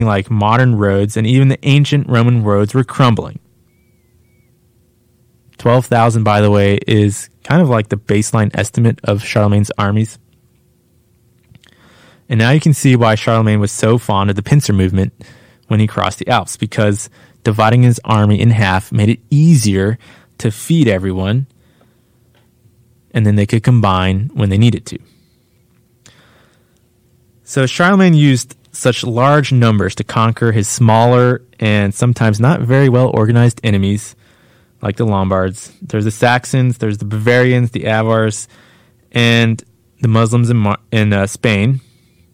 like modern roads, and even the ancient Roman roads were crumbling. 12,000, by the way, is kind of like the baseline estimate of Charlemagne's armies. And now you can see why Charlemagne was so fond of the pincer movement when he crossed the Alps, because dividing his army in half made it easier to feed everyone, and then they could combine when they needed to. So Charlemagne used such large numbers to conquer his smaller and sometimes not very well organized enemies, like the Lombards. There's the Saxons, there's the Bavarians, the Avars, and the Muslims in Spain.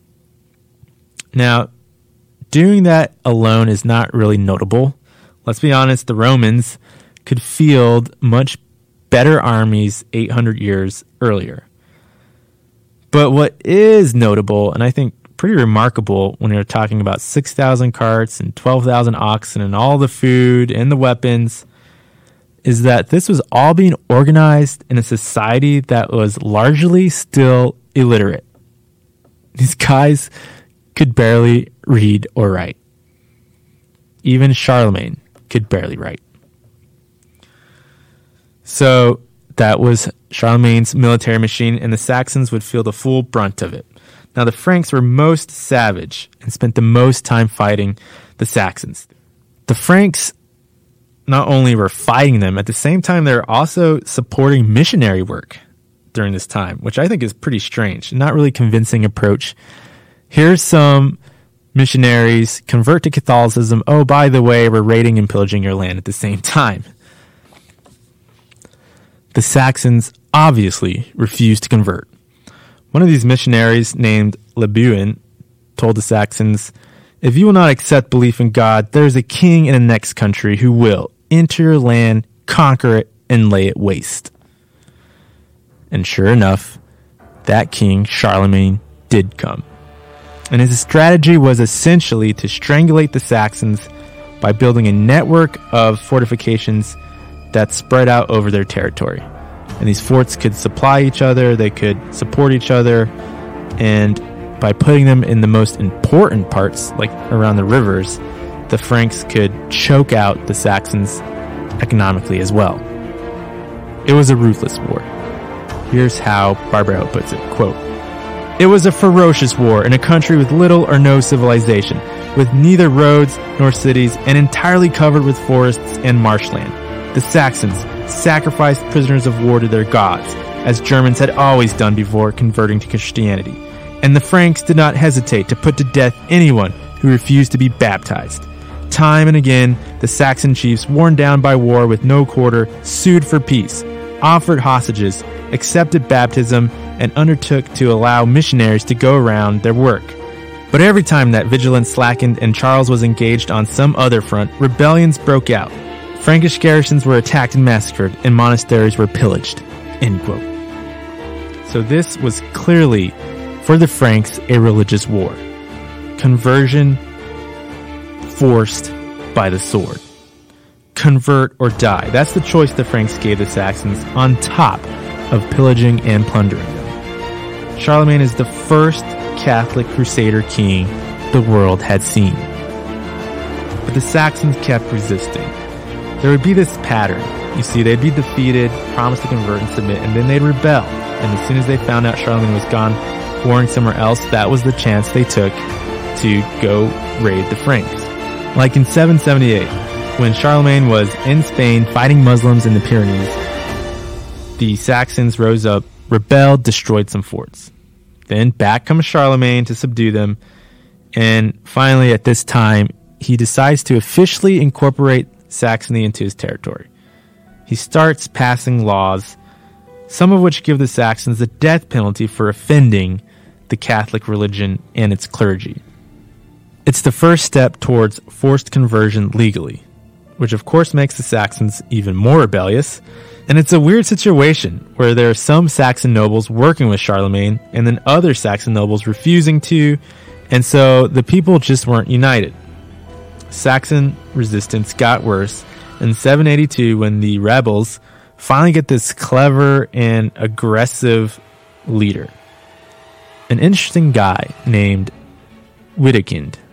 Now, doing that alone is not really notable. Let's be honest, the Romans could field much better armies 800 years earlier. But what is notable, and I think pretty remarkable when you're talking about 6,000 carts and 12,000 oxen and all the food and the weapons, is that this was all being organized in a society that was largely still illiterate. These guys could barely read or write. Even Charlemagne could barely write. So that was Charlemagne's military machine, and the Saxons would feel the full brunt of it. Now, the Franks were most savage and spent the most time fighting the Saxons. The Franks not only were fighting them, at the same time, they were also supporting missionary work during this time, which I think is pretty strange. Not really convincing approach. Here's some missionaries convert to Catholicism. Oh, by the way, we're raiding and pillaging your land at the same time. The Saxons obviously refused to convert. One of these missionaries, named Lebuin, told the Saxons, "If you will not accept belief in God, there is a king in the next country who will enter your land, conquer it, and lay it waste." And sure enough, that king, Charlemagne, did come. And his strategy was essentially to strangulate the Saxons by building a network of fortifications that spread out over their territory. And these forts could supply each other, they could support each other, and by putting them in the most important parts, like around the rivers, the Franks could choke out the Saxons economically as well. It was a ruthless war. Here's how Barbaro puts it, quote, "It was a ferocious war in a country with little or no civilization, with neither roads nor cities, and entirely covered with forests and marshland. The Saxons sacrificed prisoners of war to their gods, as Germans had always done before converting to Christianity. And the Franks did not hesitate to put to death anyone who refused to be baptized. Time and again, the Saxon chiefs, worn down by war with no quarter, sued for peace, offered hostages, accepted baptism, and undertook to allow missionaries to go around their work. But every time that vigilance slackened and Charles was engaged on some other front, rebellions broke out. Frankish garrisons were attacked and massacred, and monasteries were pillaged." End quote. So this was clearly, for the Franks, a religious war. Conversion forced by the sword. Convert or die. That's the choice the Franks gave the Saxons, on top of pillaging and plundering them. Charlemagne is the first Catholic crusader king the world had seen. But the Saxons kept resisting. There would be this pattern. You see, they'd be defeated, promise to convert and submit, and then they'd rebel. And as soon as they found out Charlemagne was gone, warring somewhere else, that was the chance they took to go raid the Franks. Like in 778, when Charlemagne was in Spain fighting Muslims in the Pyrenees, the Saxons rose up, rebelled, destroyed some forts. Then back comes Charlemagne to subdue them, and finally at this time, he decides to officially incorporate Saxony into his territory. He starts passing laws, some of which give the Saxons the death penalty for offending the Catholic religion and its clergy. It's the first step towards forced conversion legally, which of course makes the Saxons even more rebellious. And it's a weird situation where there are some Saxon nobles working with Charlemagne and then other Saxon nobles refusing to, and so the people just weren't united. Saxon resistance got worse in 782 when the rebels finally get this clever and aggressive leader. An interesting guy named Witikind.